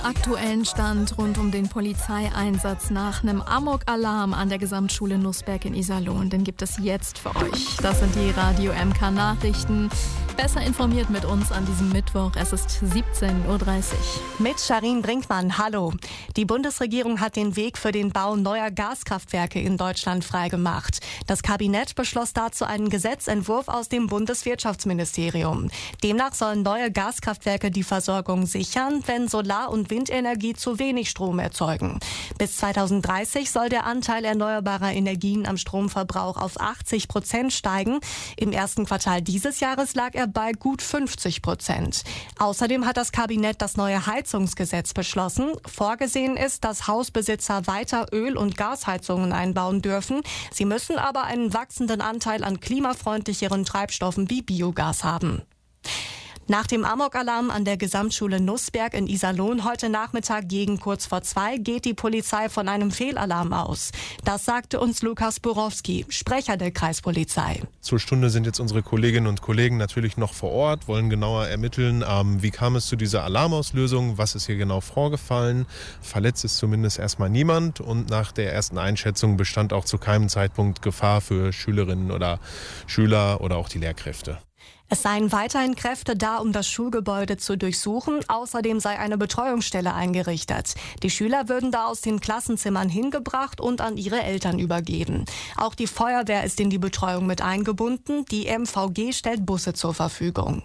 Aktuellen Stand rund um den Polizeieinsatz nach einem Amok-Alarm an der Gesamtschule Nussberg in Iserlohn. Den gibt es jetzt für euch. Das sind die Radio MK Nachrichten. Besser informiert mit uns an diesem Mittwoch. Es ist 17:30 Uhr. Mit Sharin Brinkmann, hallo. Die Bundesregierung hat den Weg für den Bau neuer Gaskraftwerke in Deutschland freigemacht. Das Kabinett beschloss dazu einen Gesetzentwurf aus dem Bundeswirtschaftsministerium. Demnach sollen neue Gaskraftwerke die Versorgung sichern, wenn Solar- und Windenergie zu wenig Strom erzeugen. Bis 2030 soll der Anteil erneuerbarer Energien am Stromverbrauch auf 80% steigen. Im ersten Quartal dieses Jahres lag er bei gut 50%. Außerdem hat das Kabinett das neue Heizungsgesetz beschlossen. Vorgesehen ist, dass Hausbesitzer weiter Öl- und Gasheizungen einbauen dürfen. Sie müssen aber einen wachsenden Anteil an klimafreundlicheren Treibstoffen wie Biogas haben. Nach dem Amok-Alarm an der Gesamtschule Nussberg in Iserlohn heute Nachmittag gegen kurz vor 2 geht die Polizei von einem Fehlalarm aus. Das sagte uns Lukas Borowski, Sprecher der Kreispolizei. Zur Stunde sind jetzt unsere Kolleginnen und Kollegen natürlich noch vor Ort, wollen genauer ermitteln, wie kam es zu dieser Alarmauslösung, was ist hier genau vorgefallen. Verletzt ist zumindest erstmal niemand und nach der ersten Einschätzung bestand auch zu keinem Zeitpunkt Gefahr für Schülerinnen oder Schüler oder auch die Lehrkräfte. Es seien weiterhin Kräfte da, um das Schulgebäude zu durchsuchen. Außerdem sei eine Betreuungsstelle eingerichtet. Die Schüler würden da aus den Klassenzimmern hingebracht und an ihre Eltern übergeben. Auch die Feuerwehr ist in die Betreuung mit eingebunden. Die MVG stellt Busse zur Verfügung.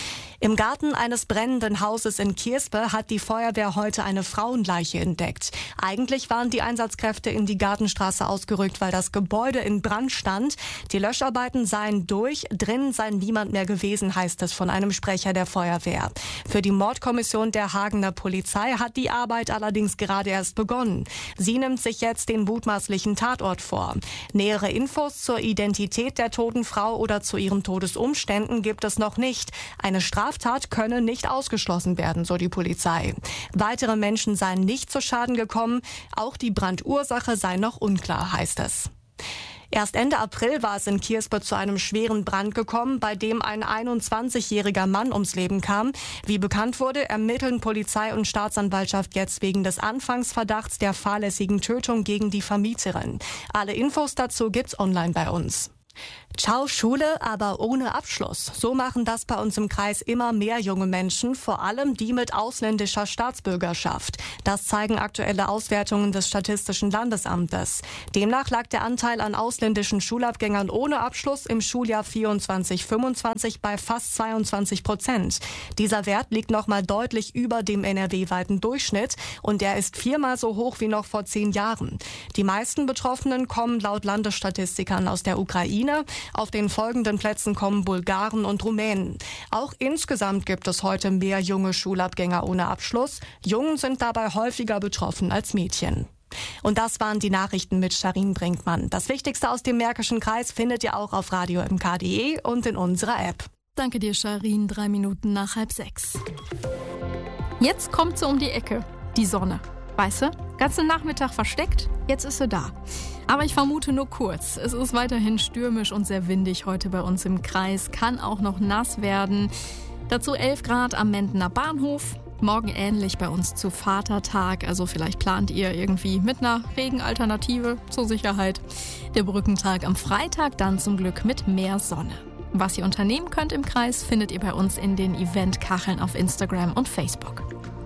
Im Garten eines brennenden Hauses in Kierspe hat die Feuerwehr heute eine Frauenleiche entdeckt. Eigentlich waren die Einsatzkräfte in die Gartenstraße ausgerückt, weil das Gebäude in Brand stand. Die Löscharbeiten seien durch, drinnen sei niemand mehr gewesen, heißt es von einem Sprecher der Feuerwehr. Für die Mordkommission der Hagener Polizei hat die Arbeit allerdings gerade erst begonnen. Sie nimmt sich jetzt den mutmaßlichen Tatort vor. Nähere Infos zur Identität der toten Frau oder zu ihren Todesumständen gibt es noch nicht. Eine Straftat könne nicht ausgeschlossen werden, so die Polizei. Weitere Menschen seien nicht zu Schaden gekommen. Auch die Brandursache sei noch unklar, heißt es. Erst Ende April war es in Kierspe zu einem schweren Brand gekommen, bei dem ein 21-jähriger Mann ums Leben kam. Wie bekannt wurde, ermitteln Polizei und Staatsanwaltschaft jetzt wegen des Anfangsverdachts der fahrlässigen Tötung gegen die Vermieterin. Alle Infos dazu gibt's online bei uns. Ciao Schule, aber ohne Abschluss. So machen das bei uns im Kreis immer mehr junge Menschen, vor allem die mit ausländischer Staatsbürgerschaft. Das zeigen aktuelle Auswertungen des Statistischen Landesamtes. Demnach lag der Anteil an ausländischen Schulabgängern ohne Abschluss im Schuljahr 24/25 bei fast 22%. Dieser Wert liegt nochmal deutlich über dem NRW-weiten Durchschnitt und er ist 4-mal so hoch wie noch vor 10 Jahren. Die meisten Betroffenen kommen laut Landesstatistikern aus der Ukraine. Auf den folgenden Plätzen kommen Bulgaren und Rumänen. Auch insgesamt gibt es heute mehr junge Schulabgänger ohne Abschluss. Jungen sind dabei häufiger betroffen als Mädchen. Und das waren die Nachrichten mit Sharin Brinkmann. Das Wichtigste aus dem Märkischen Kreis findet ihr auch auf radio-mk.de und in unserer App. Danke dir, Sharin. 3 Minuten nach 5:30. Jetzt kommt sie um die Ecke, die Sonne. Weißt du, ganzen Nachmittag versteckt, jetzt ist sie da. Aber ich vermute nur kurz. Es ist weiterhin stürmisch und sehr windig heute bei uns im Kreis. Kann auch noch nass werden. Dazu 11 Grad am Mendener Bahnhof. Morgen ähnlich bei uns zu Vatertag. Also vielleicht plant ihr irgendwie mit einer Regenalternative zur Sicherheit. Der Brückentag am Freitag dann zum Glück mit mehr Sonne. Was ihr unternehmen könnt im Kreis, findet ihr bei uns in den Eventkacheln auf Instagram und Facebook.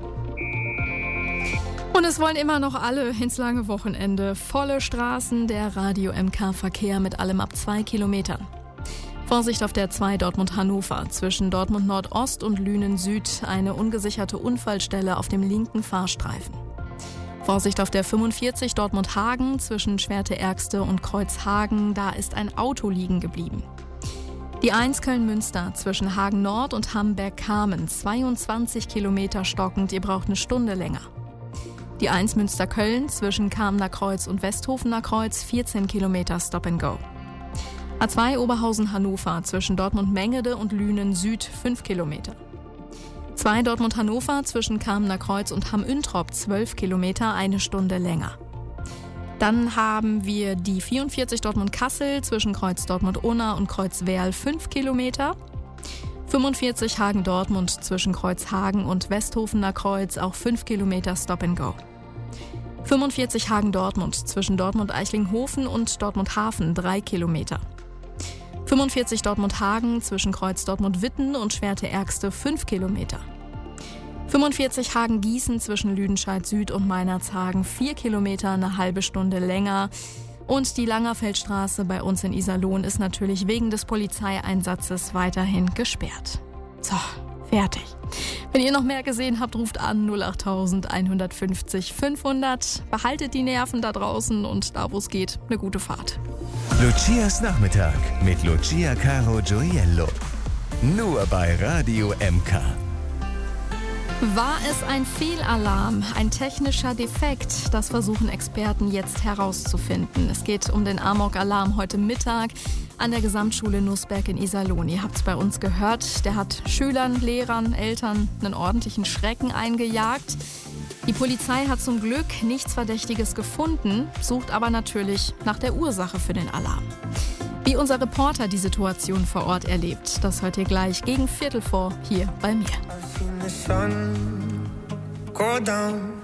Und es wollen immer noch alle ins lange Wochenende. Volle Straßen, der Radio-MK-Verkehr mit allem ab 2 Kilometern. Vorsicht auf der 2 Dortmund-Hannover. Zwischen Dortmund Nordost und Lünen Süd eine ungesicherte Unfallstelle auf dem linken Fahrstreifen. Vorsicht auf der 45 Dortmund-Hagen zwischen Schwerte-Ergste und Kreuzhagen. Da ist ein Auto liegen geblieben. Die 1 Köln-Münster zwischen Hagen Nord und Hamberg-Kamen. 22 Kilometer stockend, ihr braucht eine Stunde länger. Die 1 Münster-Köln zwischen Kamener Kreuz und Westhofener Kreuz, 14 Kilometer Stop and Go. A2 Oberhausen-Hannover zwischen Dortmund-Mengede und Lünen Süd, 5 Kilometer. 2 Dortmund-Hannover zwischen Kamener Kreuz und Hamm-Üntrop, 12 Kilometer, eine Stunde länger. Dann haben wir die 44 Dortmund-Kassel zwischen Kreuz Dortmund-Unna und Kreuz Werl, 5 Kilometer. 45 Hagen-Dortmund zwischen Kreuzhagen und Westhofener Kreuz, auch 5 Kilometer Stop and Go. 45 Hagen-Dortmund zwischen Dortmund-Eichlinghofen und Dortmund-Hafen, 3 Kilometer. 45 Dortmund-Hagen zwischen Kreuz Dortmund-Witten und Schwerte-Ergste, 5 Kilometer. 45 Hagen-Gießen zwischen Lüdenscheid Süd und Meinerzhagen, 4 Kilometer, eine halbe Stunde länger. Und die Langerfeldstraße bei uns in Iserlohn ist natürlich wegen des Polizeieinsatzes weiterhin gesperrt. So, fertig. Wenn ihr noch mehr gesehen habt, ruft an 08000 150 500. Behaltet die Nerven da draußen und da, wo es geht, eine gute Fahrt. Lucias Nachmittag mit Lucia Caro Gioiello. Nur bei Radio MK. War es ein Fehlalarm, ein technischer Defekt? Das versuchen Experten jetzt herauszufinden. Es geht um den Amok-Alarm heute Mittag an der Gesamtschule Nussberg in Iserlohn. Ihr habt es bei uns gehört, der hat Schülern, Lehrern, Eltern einen ordentlichen Schrecken eingejagt. Die Polizei hat zum Glück nichts Verdächtiges gefunden, sucht aber natürlich nach der Ursache für den Alarm. Wie unser Reporter die Situation vor Ort erlebt, das hört ihr gleich gegen 3:15 hier bei mir.